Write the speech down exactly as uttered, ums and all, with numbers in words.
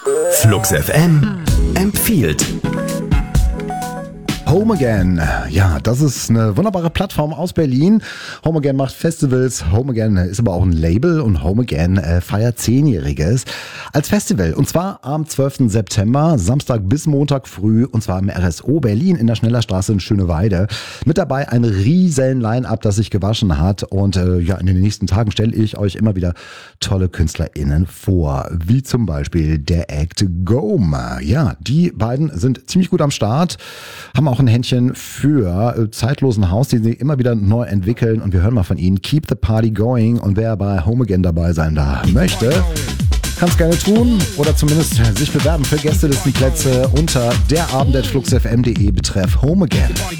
Flux F M empfiehlt. Home Again, ja, das ist eine wunderbare Plattform aus Berlin. Home Again macht Festivals, Home Again ist aber auch ein Label und Home Again äh, feiert Zehnjähriges als Festival. Und zwar am zwölften September, Samstag bis Montag früh, und zwar im R S O Berlin in der Schnellerstraße in Schöneweide. Mit dabei ein riesen Line-Up, das sich gewaschen hat. Und äh, ja, in den nächsten Tagen stelle ich euch immer wieder tolle KünstlerInnen vor, wie zum Beispiel der Act Goma. Ja, die beiden sind ziemlich gut am Start, haben auch ein Händchen für äh, zeitlosen Haus, die sie immer wieder neu entwickeln, und wir hören mal von ihnen. Keep the Party Going, und wer bei Home Again dabei sein da möchte, kann es gerne tun oder zumindest sich bewerben für Gästelistenplätze unter derabend at fluxfm punkt de betreff Home Again.